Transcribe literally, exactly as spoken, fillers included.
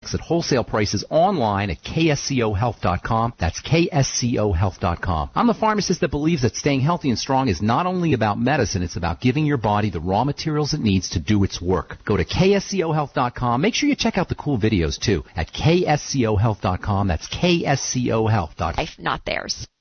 at wholesale prices online at K S C O health dot com. That's K S C O health dot com. I'm the pharmacist that believes that staying healthy and strong is not only about medicine, it's about giving your body the raw materials it needs to do its work. Go to K S C O health dot com. Make sure you check out the cool videos too at K S C O health dot com. That's K S C O health dot com. Life, not theirs.